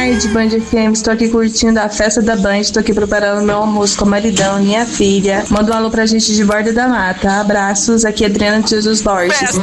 tarde, Band FM. Estou aqui curtindo a festa da Band. Estou aqui preparando meu almoço com o maridão, minha filha. Manda um alô pra gente de Borda da Mata. Abraços, aqui é Adriana de Jesus Borges.